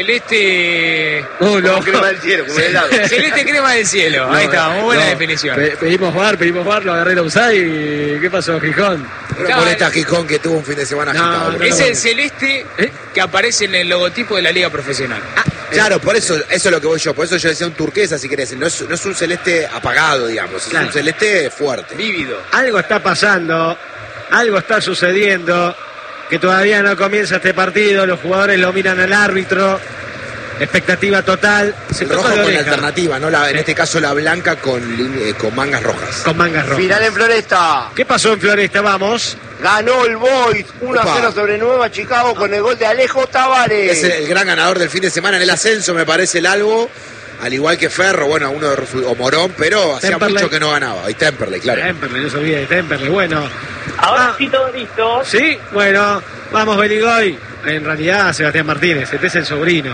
Celeste. Uh, no. Como crema del cielo, como helado. Celeste crema del cielo. Ahí está, muy buena No, definición. pe- pedimos bar, pedimos bar, lo agarré la usada y ¿qué pasó, Gijón? No No, molesta a eh, Gijón, que tuvo un fin de semana No, agitado. no, Es no. el celeste ¿Eh? que aparece en el logotipo de la Liga Profesional. Claro, por eso, eso es lo que voy yo. Por eso yo decía un turquesa, si querés. No es, no es un celeste apagado, digamos. Es Claro. un celeste fuerte. Vívido. Algo está pasando, algo está sucediendo, que todavía no comienza este partido, los jugadores lo miran al árbitro, expectativa total, se El toca rojo la con oreja. alternativa, ¿no? La, en Sí. este caso la blanca con, lin- eh, con mangas rojas. Con mangas rojas. Final en Floresta. ¿Qué pasó en Floresta? Vamos. Ganó el Boys uno a Opa. cero sobre Nueva Chicago con el gol de Alejo Tavares. Es el, el gran ganador del fin de semana en el ascenso, me parece, el Albo. Al igual que Ferro, bueno, uno de Rufu- o Morón, pero hacía Temperley. mucho que no ganaba. Y Temperley, claro. Temperley, no se olvide de Temperley. Bueno, Ahora Ah. sí todo listo. sí, bueno, vamos Beligoy. En realidad Sebastián Martínez, este es el sobrino.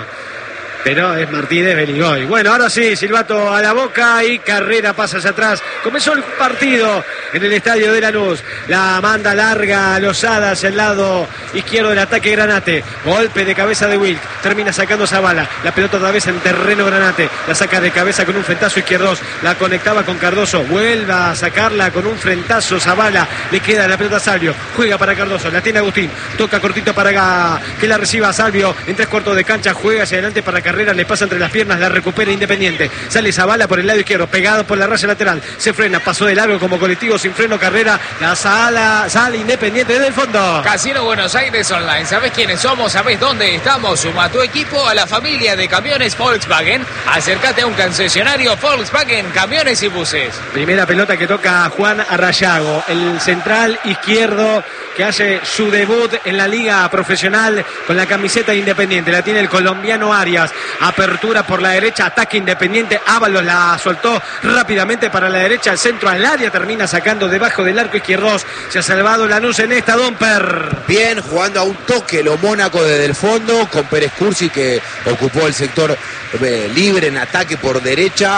Pero es Martínez Beligoy. Bueno, ahora sí, silbato a la boca y Carrera pasa hacia atrás. Comenzó el partido en el estadio de Lanús. La manda larga Lozada hacia el lado izquierdo del ataque Granate. Golpe de cabeza de Wilk. Termina sacando Zavala. La pelota otra vez en terreno Granate. La saca de cabeza con un frentazo izquierdos. La conectaba con Cardoso. Vuelve a sacarla con un frentazo Zavala. Le queda la pelota a Salvio. Juega para Cardoso. La tiene Agustín. Toca cortito para que la reciba Salvio. En tres cuartos de cancha. Juega hacia adelante para Carrera. Le pasa entre las piernas. La recupera Independiente. Sale Zavala por el lado izquierdo. Pegado por la raya lateral. Se frena. Pasó de largo como colectivo sin freno Carrera. La sala. Sale Independiente desde el fondo. Casino Buenos Aires Online. ¿Sabés quiénes somos? ¿Sabés dónde estamos? Suma tu equipo a la familia de camiones Volkswagen. Acércate a un concesionario Volkswagen, camiones y buses. Primera pelota que toca Juan Arrayago, el central izquierdo que hace su debut en la liga profesional con la camiseta de Independiente. La tiene el colombiano Arias. Apertura por la derecha, ataque Independiente. Ábalos la soltó rápidamente para la derecha, el centro al área. Termina sacando debajo del arco izquierdo. Se ha salvado Lanús en esta, Domper. Bien, jugando a un toque lo Mónaco desde el fondo, con Pérez Cursi que ocupó el sector eh, libre en ataque por derecha.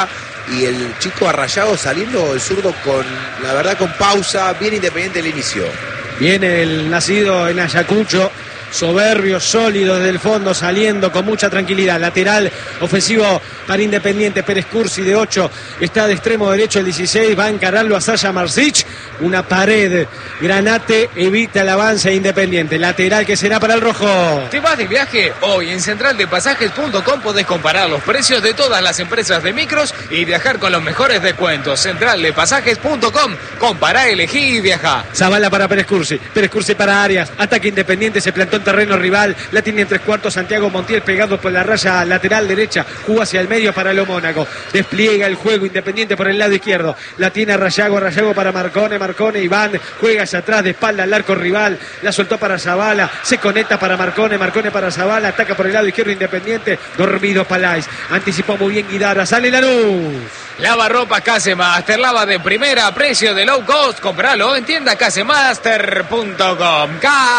y el chico Arrayado saliendo, el zurdo con, la verdad, con pausa, bien Independiente el inicio. Viene el nacido en Ayacucho, soberbio, sólido desde el fondo, saliendo con mucha tranquilidad. Lateral ofensivo para Independiente. Pérez Cursi de ocho está de extremo derecho el dieciséis. Va a encararlo a Sasha Marsic. Una pared. Granate evita el avance Independiente. Lateral que será para el rojo. ¿Te vas de viaje? Hoy en central de pasajes punto com podés comparar los precios de todas las empresas de micros y viajar con los mejores descuentos. central de pasajes punto com. Compará, elegí y viajá. Zavala para Pérez Cursi. Pérez Cursi para Arias. Ataque Independiente. Se plantó en terreno rival. La tiene en tres cuartos Santiago Montiel pegado por la raya lateral derecha. Jugó hacia el medio para lo Mónaco. Despliega el juego Independiente por el lado izquierdo. La tiene Rayago. Rayago para Marcone. Marcone. Iván juega hacia atrás de espalda al arco rival. La soltó para Zavala. Se conecta para Marcone. Marcone para Zavala. Ataca por el lado izquierdo Independiente. Dormido Palais. Anticipó muy bien Guidara. Sale Lanús. Lavarropas Casemaster, lava de primera, precio de low cost, compralo en tienda casemaster punto com.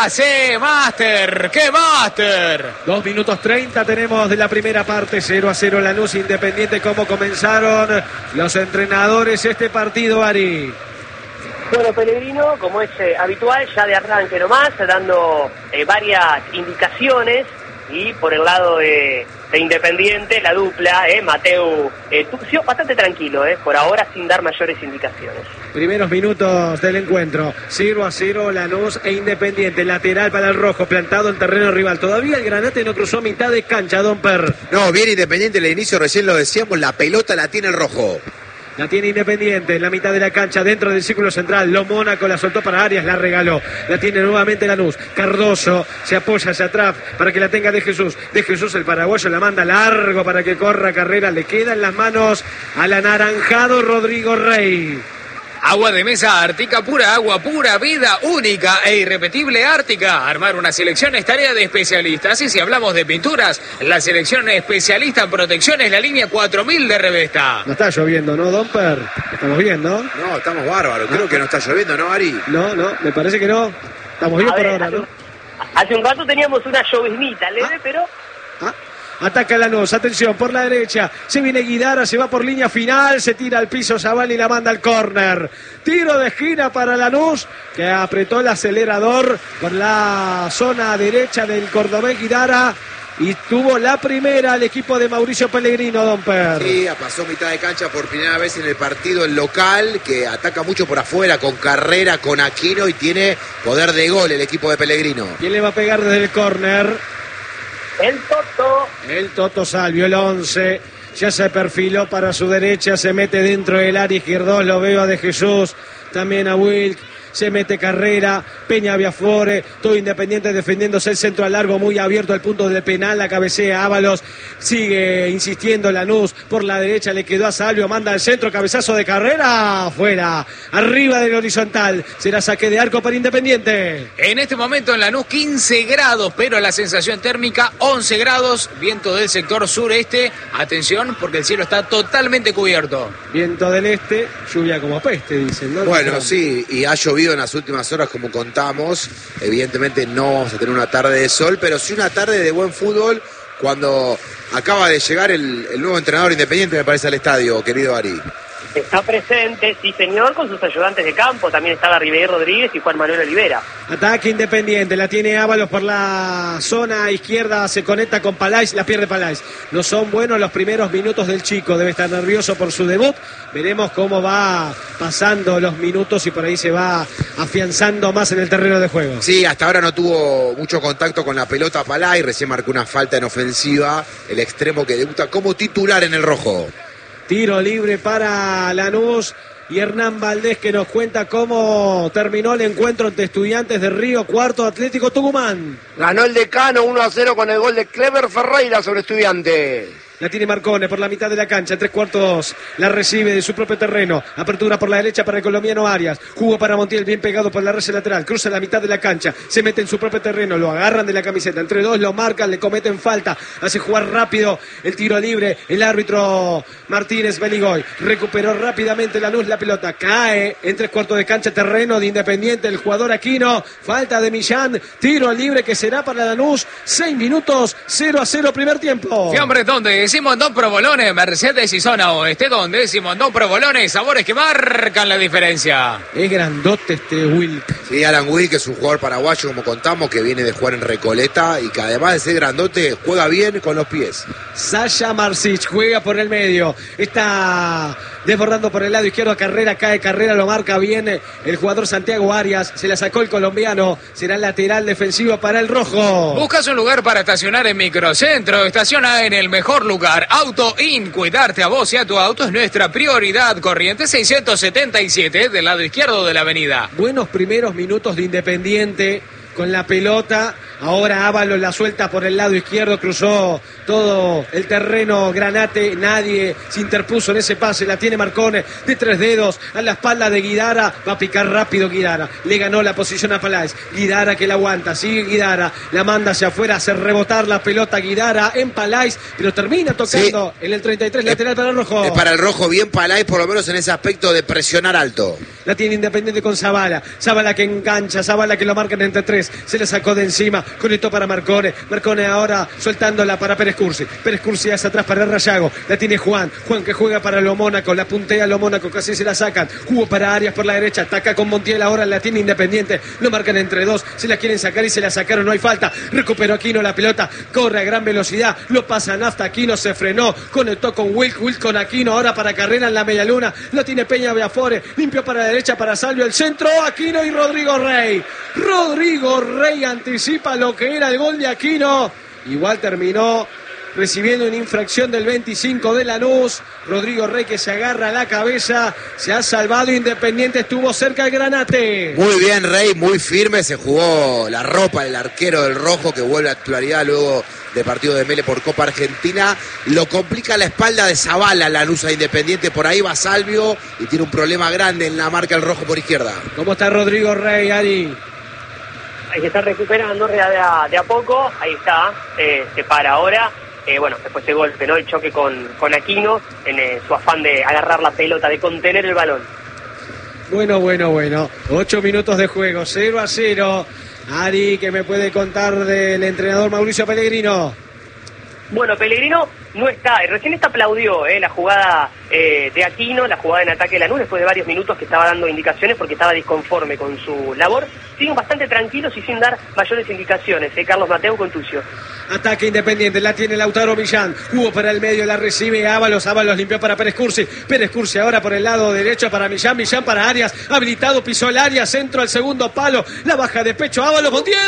Casemaster, ¡qué master! Dos minutos treinta tenemos de la primera parte, cero a cero Lanús Independiente. ¿Cómo comenzaron los entrenadores este partido, Ari? Bueno, Pellegrino, como es eh, habitual, ya de arranque nomás, dando eh, varias indicaciones. Y por el lado de, de Independiente, la dupla, eh, Mateu eh, Tuccio, bastante tranquilo, eh, por ahora sin dar mayores indicaciones. Primeros minutos del encuentro, cero a cero Lanús e Independiente, lateral para el rojo, plantado en terreno rival. Todavía el Granate no cruzó mitad de cancha, Don Per. No, bien Independiente, el inicio recién lo decíamos, la pelota la tiene el rojo. La tiene Independiente en la mitad de la cancha, dentro del círculo central. Lo Mónaco la soltó para Arias, la regaló. La tiene nuevamente Lanús. Cardoso se apoya hacia atrás para que la tenga De Jesús. De Jesús, el paraguayo, la manda largo para que corra carrera. Le queda en las manos al anaranjado Rodrigo Rey. Agua de mesa Ártica, pura agua, pura vida, única e irrepetible Ártica. Armar una selección es tarea de especialistas. Y si hablamos de pinturas, la selección especialista en protección es la línea cuatro mil de Revesta. No está lloviendo, ¿no, Don Per? Estamos bien, ¿no? No, estamos bárbaros. Creo que no está lloviendo, ¿no, Ari? No, no, me parece que no. Estamos bien A por ver, ahora, hace, ¿no? Hace un rato teníamos una lloviznita leve, ¿Ah? pero... ¿Ah? Ataca Lanús, atención, por la derecha, se viene Guidara, se va por línea final, se tira al piso Zavala y la manda al córner. Tiro de esquina para Lanús, que apretó el acelerador por la zona derecha del cordobés Guidara y tuvo la primera el equipo de Mauricio Pellegrino, Don Per. Sí, pasó mitad de cancha por primera vez en el partido el local, que ataca mucho por afuera, con Carrera, con Aquino y tiene poder de gol el equipo de Pellegrino. ¿Quién le va a pegar desde el córner? El Toto. El Toto Salvio, el once, ya se perfiló para su derecha, se mete dentro del área izquierdo, lo veo a De Jesús, también a Wilk, se mete Carrera, Peña Viafore, todo Independiente defendiéndose el centro a largo, muy abierto al punto del penal, la cabecea Ábalos, sigue insistiendo Lanús, por la derecha le quedó a Salvio, manda al centro, cabezazo de Carrera, afuera, arriba del horizontal, será saque de arco para Independiente. En este momento en Lanús quince grados, pero la sensación térmica once grados, viento del sector sureste, atención porque el cielo está totalmente cubierto. Viento del este, lluvia como peste, dicen, ¿no? Bueno, sí, y ha llovido en las últimas horas como contamos, evidentemente no vamos a tener una tarde de sol, pero sí una tarde de buen fútbol cuando acaba de llegar el, el nuevo entrenador Independiente, me parece, al estadio, querido Ari. Está presente, sí señor, con sus ayudantes de campo, también estaba Ribeir Rodríguez y Juan Manuel Olivera. Ataque Independiente, la tiene Ábalos por la zona izquierda, se conecta con Palais, la pierde Palais. No son buenos los primeros minutos del chico, debe estar nervioso por su debut. Veremos cómo va pasando los minutos y por ahí se va afianzando más en el terreno de juego. Sí, hasta ahora no tuvo mucho contacto con la pelota Palais, recién marcó una falta en ofensiva, el extremo que debuta como titular en el rojo. Tiro libre para Lanús y Hernán Valdés, que nos cuenta cómo terminó el encuentro entre Estudiantes de Río Cuarto, Atlético Tucumán. Ganó el Decano uno a cero con el gol de Clever Ferreira sobre Estudiantes. La tiene Marcone por la mitad de la cancha, tres cuartos, la recibe de su propio terreno, apertura por la derecha para el colombiano Arias, jugó para Montiel bien pegado por la raya lateral, cruza la mitad de la cancha, se mete en su propio terreno, lo agarran de la camiseta, entre dos lo marcan, le cometen falta, hace jugar rápido el tiro libre, el árbitro Martínez Beligoy, recuperó rápidamente Lanús la pelota, cae en tres cuartos de cancha, terreno de Independiente, el jugador Aquino, falta de Millán, tiro libre que será para Lanús, seis minutos, cero a cero primer tiempo. Fiambres, ¿dónde? Oeste, Simondón Provolones, Mercedes y zona oeste, donde Simondón Provolones, sabores que marcan la diferencia. Es grandote este Wilk. Sí, Alan Wilk es un jugador paraguayo, como contamos, que viene de jugar en Recoleta y que además de ser grandote, juega bien con los pies. Sasha Marsic juega por el medio, está desbordando por el lado izquierdo, Carrera, cae Carrera, lo marca bien el jugador Santiago Arias, se la sacó el colombiano, será lateral defensivo para el rojo. ¿Buscas un lugar para estacionar en Microcentro? Estaciona en el mejor lugar, Auto In. Cuidarte a vos y a tu auto es nuestra prioridad. Corrientes seiscientos setenta y siete, del lado izquierdo de la avenida. Buenos primeros minutos de Independiente con la pelota. Ahora Ábalos la suelta por el lado izquierdo, cruzó todo el terreno Granate, nadie se interpuso en ese pase, la tiene Marcone de tres dedos a la espalda de Guidara, va a picar rápido Guidara, le ganó la posición a Palais, Guidara que la aguanta, sigue Guidara, la manda hacia afuera, hace rebotar la pelota Guidara en Palais, pero termina tocando sí. En el treinta y tres, lateral para el rojo. Es para el rojo bien Palais, por lo menos en ese aspecto de presionar alto. La tiene Independiente con Zavala, Zavala que engancha, Zavala que lo marcan entre tres, se le sacó de encima, conectó para Marcone, Marcone ahora soltándola para Pérez Cursi, Pérez Cursi hacia atrás para Rayago, la tiene Juan, Juan que juega para lo Mónaco, la puntea lo Mónaco, casi se la sacan, jugó para Arias por la derecha, ataca con Montiel, ahora la tiene Independiente, lo marcan entre dos, se la quieren sacar y se la sacaron, no hay falta, recuperó Aquino la pelota, corre a gran velocidad, lo pasa Nafta, Aquino se frenó, conectó con Wilk, Wilk con Aquino, ahora para Carrera en la media luna, lo tiene Peña Beafore, limpió para la derecha para Salvio, el centro, Aquino y Rodrigo Rey, Rodrigo Rey anticipa lo que era el gol de Aquino, igual terminó recibiendo una infracción del veinticinco de Lanús. Rodrigo Rey que se agarra a la cabeza, se ha salvado, Independiente estuvo cerca del Granate. Muy bien Rey, muy firme, se jugó la ropa el arquero del rojo que vuelve a actualidad luego del partido de Mele por Copa Argentina. Lo complica la espalda de Zavala, Lanús a Independiente, por ahí va Salvio y tiene un problema grande en la marca el rojo por izquierda. ¿Cómo está Rodrigo Rey, Ari? Hay que estar recuperando de a, de a poco, ahí está, eh, se para ahora, eh, bueno, después de golpe, ¿no? El choque con, con Aquino, en eh, su afán de agarrar la pelota, de contener el balón. Bueno, bueno, bueno, ocho minutos de juego, cero a cero. Ari, ¿qué me puede contar del entrenador Mauricio Pellegrino? Bueno, Pellegrino no está, recién está aplaudió eh, la jugada eh, de Aquino, la jugada en ataque de Lanús, después de varios minutos que estaba dando indicaciones porque estaba disconforme con su labor. Siguen bastante tranquilos y sin dar mayores indicaciones, eh, Carlos Mateo con Tucio. Ataque Independiente, la tiene Lautaro Millán, jugó para el medio, la recibe Ábalos, Ábalos limpió para Pérez Cursi, Pérez Cursi ahora por el lado derecho para Millán, Millán para Arias, habilitado, pisó el área, centro al segundo palo, la baja de pecho, Ábalos, Montiel,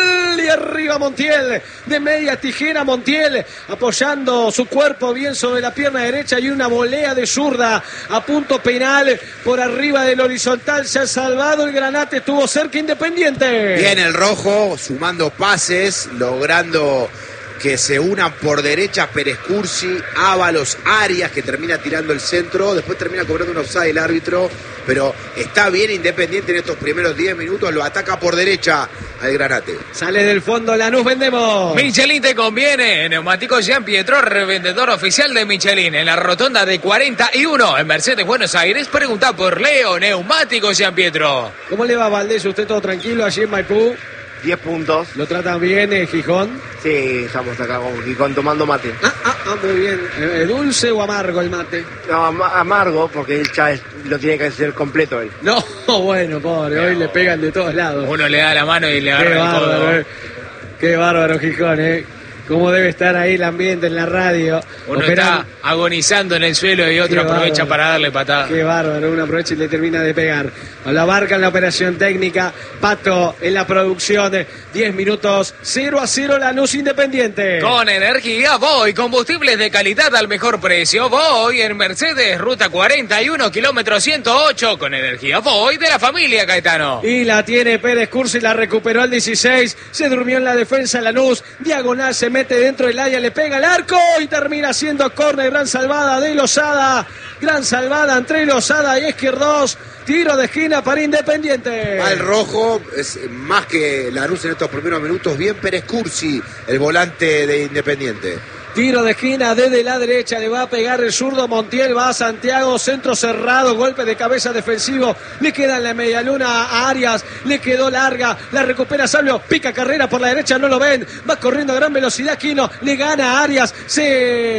y arriba Montiel, de media tijera Montiel, apoyando su cuerpo bien sobre la pierna derecha y una volea de zurda a punto penal por arriba del horizontal, se ha salvado el Granate, estuvo cerca Independiente. Bien el rojo, sumando pases, logrando que se unan por derecha Pérez Cursi, Ábalos, Arias, que termina tirando el centro, después termina cobrando un offside el árbitro, pero está bien Independiente en estos primeros diez minutos, lo ataca por derecha al Granate. Sale del fondo Lanús, vendemos. Michelin te conviene, Neumáticos Jean Pietro, revendedor oficial de Michelin, en la rotonda de cuarenta y uno, en Mercedes, Buenos Aires, pregunta por Leo, Neumáticos Jean Pietro. ¿Cómo le va Valdés? ¿Usted todo tranquilo allí en Maipú? diez puntos. ¿Lo tratan bien, eh, Gijón? Sí, estamos acá con Gijón tomando mate. Ah, ah, ah muy bien. ¿Eh, ¿Dulce o amargo el mate? No, am amargo, porque él ya es, lo tiene que hacer completo él. No, bueno, pobre, hoy le pegan de todos lados. Uno le da la mano y le agarra Qué el bárbaro, codo. Eh. Qué bárbaro, Gijón, eh. Cómo debe estar ahí el ambiente en la radio. Uno Operando. está agonizando en el suelo y otro Qué aprovecha bárbaro. para darle patada. Qué bárbaro, uno aprovecha y le termina de pegar. La barca en la operación técnica, Pato en la producción, diez minutos, cero a cero Lanús Independiente. Con energía Voy, combustibles de calidad al mejor precio. Voy en Mercedes, ruta cuarenta y uno, kilómetro ciento ocho, con energía Voy de la familia Caetano. Y la tiene Pérez Cursi, la recuperó al dieciséis, se durmió en la defensa Lanús, diagonal se mete dentro del área, le pega el arco y termina siendo córner, gran salvada de Lozada, gran salvada entre Lozada y Izquierdos, tiro de esquina para Independiente. Va el rojo, es más que Lanús en estos primeros minutos, bien Pérez Cursi, el volante de Independiente. Tiro de esquina desde la derecha, le va a pegar el zurdo Montiel, va a Santiago, centro cerrado, golpe de cabeza defensivo, le queda en la medialuna a Arias, le quedó larga, la recupera Salvio, pica Carrera por la derecha, no lo ven, va corriendo a gran velocidad Quino, le gana a Arias, se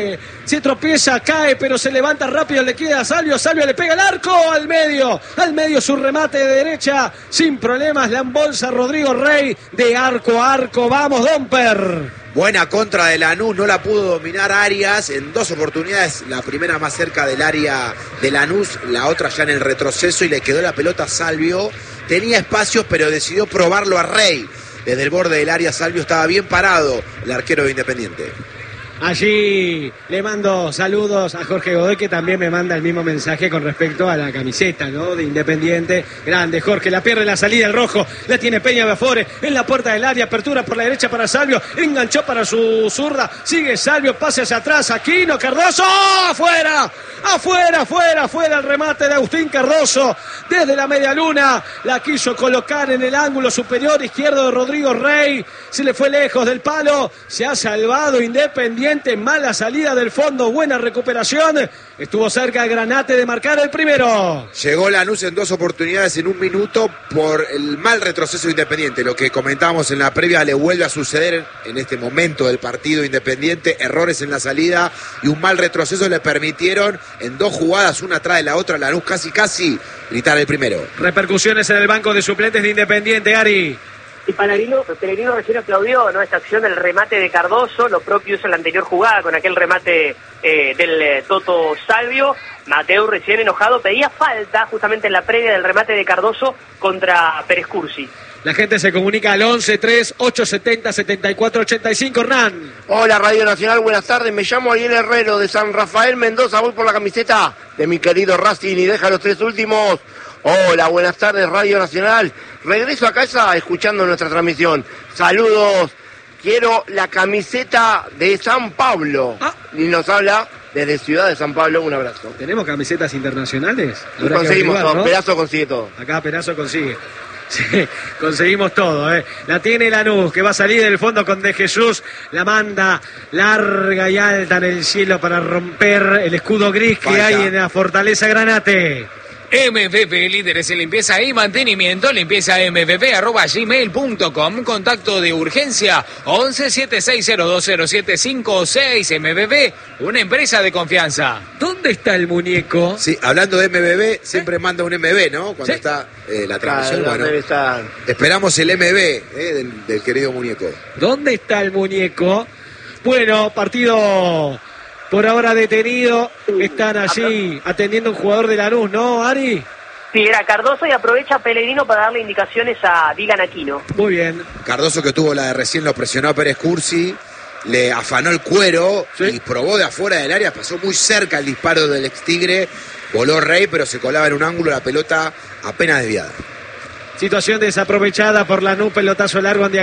se tropieza, cae, pero se levanta rápido, le queda a Salvio, Salvio le pega el arco al medio, al medio su remate de derecha, sin problemas, la embolsa Rodrigo Rey, de arco a arco, vamos Domper. Buena contra de Lanús, no la pudo dominar Arias en dos oportunidades, la primera más cerca del área de Lanús, la otra ya en el retroceso y le quedó la pelota a Salvio, tenía espacios pero decidió probarlo a Rey, desde el borde del área Salvio estaba bien parado el arquero de Independiente. Allí le mando saludos a Jorge Godoy, que también me manda el mismo mensaje con respecto a la camiseta, ¿no?, de Independiente. Grande Jorge, la pierde la salida el rojo, la tiene Peña Bafore en la puerta del área, apertura por la derecha para Salvio, enganchó para su zurda, sigue Salvio, pase hacia atrás, Aquino, Cardoso, afuera, afuera, afuera, afuera el remate de Agustín Cardoso, desde la media luna, la quiso colocar en el ángulo superior izquierdo de Rodrigo Rey, se le fue lejos del palo, se ha salvado Independiente. Mala salida del fondo, buena recuperación. Estuvo cerca Granate de marcar el primero. Llegó Lanús en dos oportunidades en un minuto por el mal retroceso de Independiente. Lo que comentábamos en la previa le vuelve a suceder en este momento del partido Independiente. Errores en la salida y un mal retroceso le permitieron en dos jugadas, una atrás de la otra, Lanús casi casi gritar el primero. Repercusiones en el banco de suplentes de Independiente, Ari. Y Pellegrino, Pellegrino recién aplaudió, ¿no?, esta acción del remate de Cardoso, lo propio hizo en la anterior jugada con aquel remate eh, del eh, Toto Salvio. Mateu, recién enojado, pedía falta justamente en la previa del remate de Cardoso contra Pérez Cursi. La gente se comunica al once tres ocho siete cero siete cuatro ocho cinco, Hernán. Hola Radio Nacional, buenas tardes, me llamo Ariel Herrero de San Rafael Mendoza, voy por la camiseta de mi querido Racing y deja los tres últimos. Hola, buenas tardes Radio Nacional, regreso a casa escuchando nuestra transmisión, saludos, quiero la camiseta de San Pablo, ah. Y nos habla desde Ciudad de San Pablo, un abrazo. ¿Tenemos camisetas internacionales? Y conseguimos todo, ¿no? Perazo consigue todo. Acá Perazo consigue. Sí, conseguimos todo, ¿eh? La tiene Lanús, que va a salir del fondo con De Jesús, la manda larga y alta en el cielo para romper el escudo gris que Falta. hay en la Fortaleza Granate. M V P, líderes en limpieza y mantenimiento, limpieza m v p arroba gmail punto com, contacto de urgencia once siete seis cero dos cero siete cinco seis. M V P, una empresa de confianza. ¿Dónde está el muñeco? Sí, hablando de M V B, siempre ¿Eh? manda un M V, ¿no? Cuando ¿Sí? está eh, la transmisión, claro, bueno, esperamos el M V eh, del, del querido muñeco. ¿Dónde está el muñeco? Bueno, partido... por ahora detenido, están allí atendiendo un jugador de Lanús, ¿no, Ari? Sí, era Cardoso y aprovecha Pellegrino para darle indicaciones a Dylan Aquino. Muy bien. Cardoso, que tuvo la de recién, lo presionó a Pérez Cursi, le afanó el cuero, ¿sí?, y probó de afuera del área, pasó muy cerca el disparo del ex Tigre, voló Rey, pero se colaba en un ángulo, la pelota apenas desviada. Situación desaprovechada por Lanús, pelotazo largo.